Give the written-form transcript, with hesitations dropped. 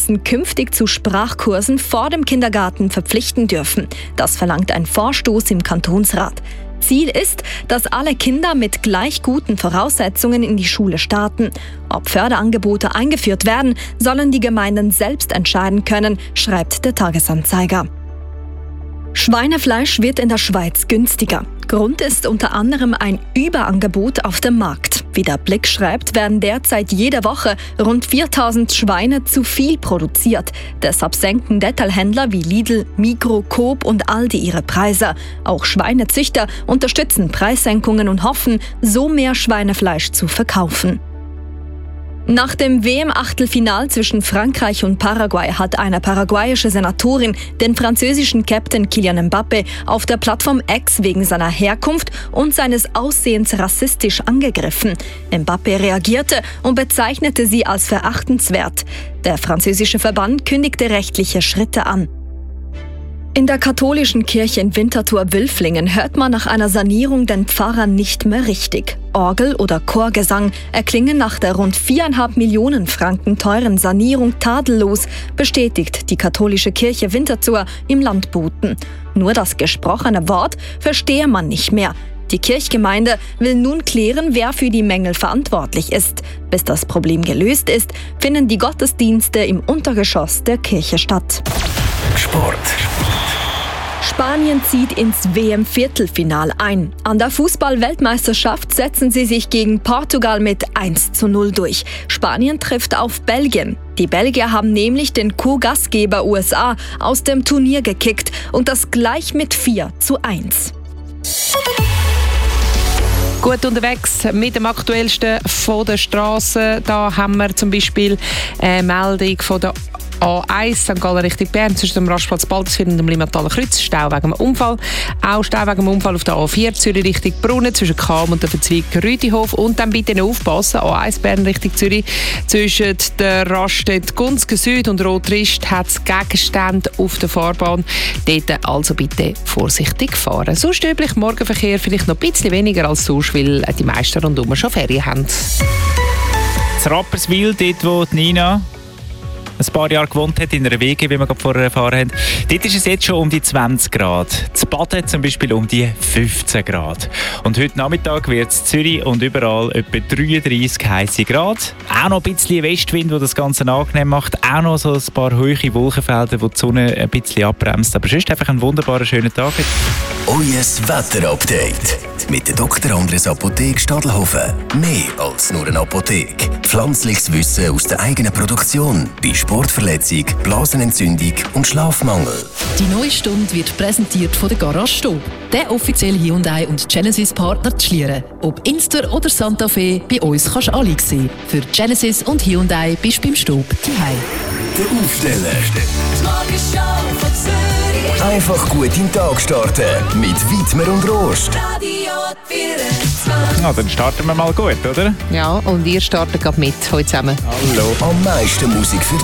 künftig zu Sprachkursen vor dem Kindergarten verpflichten dürfen. Das verlangt ein Vorstoß im Kantonsrat. Ziel ist, dass alle Kinder mit gleich guten Voraussetzungen in die Schule starten. Ob Förderangebote eingeführt werden, sollen die Gemeinden selbst entscheiden können, schreibt der Tagesanzeiger. Schweinefleisch wird in der Schweiz günstiger. Grund ist unter anderem ein Überangebot auf dem Markt. Wie der Blick schreibt, werden derzeit jede Woche rund 4000 Schweine zu viel produziert. Deshalb senken Detailhändler wie Lidl, Migros, Coop und Aldi ihre Preise. Auch Schweinezüchter unterstützen Preissenkungen und hoffen, so mehr Schweinefleisch zu verkaufen. Nach dem WM-Achtelfinal zwischen Frankreich und Paraguay hat eine paraguayische Senatorin den französischen Captain Kylian Mbappé auf der Plattform X wegen seiner Herkunft und seines Aussehens rassistisch angegriffen. Mbappé reagierte und bezeichnete sie als verachtenswert. Der französische Verband kündigte rechtliche Schritte an. In der katholischen Kirche in Winterthur-Wilflingen hört man nach einer Sanierung den Pfarrer nicht mehr richtig. Orgel oder Chorgesang erklingen nach der rund 4,5 Millionen Franken teuren Sanierung tadellos, bestätigt die katholische Kirche Winterthur im Land Boten. Nur das gesprochene Wort verstehe man nicht mehr. Die Kirchgemeinde will nun klären, wer für die Mängel verantwortlich ist. Bis das Problem gelöst ist, finden die Gottesdienste im Untergeschoss der Kirche statt. Sport. Spanien zieht ins WM-Viertelfinal ein. An der Fußball-Weltmeisterschaft setzen sie sich gegen Portugal mit 1:0 durch. Spanien trifft auf Belgien. Die Belgier haben nämlich den Co-Gastgeber USA aus dem Turnier gekickt und das gleich mit 4:1. Gut unterwegs mit dem Aktuellsten von der Straße. Da haben wir zum Beispiel eine Meldung von der A1 St. Gallen Richtung Bern zwischen dem Rastplatz Balderswil und dem Limmathaler Kreuz. Stau wegen dem Unfall. Auch Stau wegen dem Unfall auf der A4 Zürich Richtung Brunnen zwischen Cham und der Verzweig Rütihof. Und dann bitte noch aufpassen, A1 Bern Richtung Zürich zwischen der Raststätte Gunzgen Süd und Rotrist hat es Gegenstände auf der Fahrbahn. Dort also bitte vorsichtig fahren. Sonst üblich Morgenverkehr vielleicht noch ein bisschen weniger als sonst, weil die meisten rundum schon Ferien haben. In Rapperswil, dort wo die Nina ein paar Jahre gewohnt hat, in einer WG, wie wir gerade vorher erfahren haben. Dort ist es jetzt schon um die 20 Grad. Zu Baden zum Beispiel um die 15 Grad. Und heute Nachmittag wird es in Zürich und überall etwa 33 heisse Grad. Auch noch ein bisschen Westwind, der das Ganze angenehm macht. Auch noch so ein paar hohe Wolkenfelder, wo die Sonne ein bisschen abbremst. Aber sonst einfach einen wunderbaren, schönen Tag. Euer Wetterupdate mit der Dr. Andres Apotheke Stadelhofen. Mehr als nur eine Apotheke. Pflanzliches Wissen aus der eigenen Produktion bei Sportverletzung, Blasenentzündung und Schlafmangel. Die neue Stunde wird präsentiert von der Garage Stob, der offizielle Hyundai und Genesis Partner zu Schlieren. Ob Inster oder Santa Fe, bei uns kannst du alle sehen. Für Genesis und Hyundai bist du beim Stob daheim. Der Aufsteller. Einfach gut in den Tag starten mit Wittmer und Rost. Na, dann starten wir mal gut, oder? Ja, und ihr startet gerade mit heute zusammen. Hallo. Am meisten Musik für